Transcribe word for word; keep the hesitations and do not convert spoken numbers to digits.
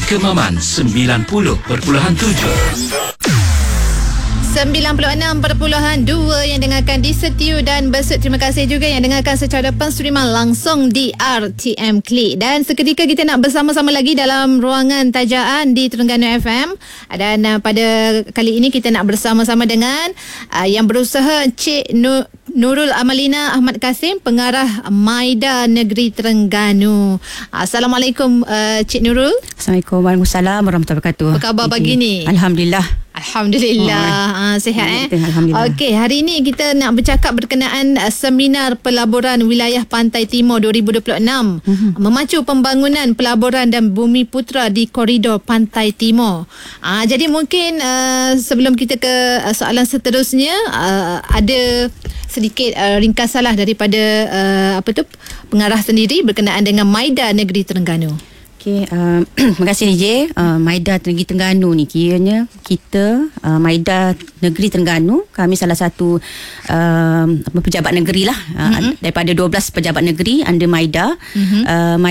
Kemaman sembilan puluh perpuluhan tujuh. sembilan puluh enam perpuluhan dua yang dengarkan di Setiu dan Besut. Terima kasih juga yang dengarkan secara penstreaman langsung di R T M Klik. Dan seketika kita nak bersama-sama lagi dalam ruangan tajaan di Terengganu F M. Dan uh, pada kali ini kita nak bersama-sama dengan uh, yang berusaha Encik Nur Nurul Amalina Ahmad Kasim, pengarah Maida Negeri Terengganu. Assalamualaikum uh, Cik Nurul. Assalamualaikum warahmatullahi wabarakatuh. Apa khabar pagi ni? Alhamdulillah. Alhamdulillah. Oh, ha, sihat eh? Alhamdulillah. Okey, hari ini kita nak bercakap berkenaan uh, seminar pelaburan wilayah Pantai Timur dua ribu dua puluh enam. Mm-hmm. Memacu pembangunan pelaburan dan bumi putera di koridor Pantai Timur. Uh, jadi mungkin uh, sebelum kita ke uh, soalan seterusnya, uh, ada sedikit uh, ringkasan lah daripada uh, apa tu pengarah sendiri berkenaan dengan Maida Negeri Terengganu. Okey, uh, terima kasih D J. Uh, Maida Negeri Terengganu ni kiranya kita uh, Maida Negeri Terengganu, kami salah satu uh, pejabat negeri lah, uh, mm-hmm. daripada dua belas pejabat negeri under Maida. Mm-hmm. Uh,